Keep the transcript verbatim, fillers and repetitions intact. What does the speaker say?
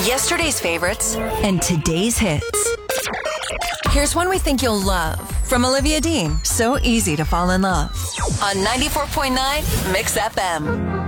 Yesterday's favorites and today's hits. Here's one we think you'll love from Olivia Dean. So easy to fall in love. on ninety-four point nine Mix F M.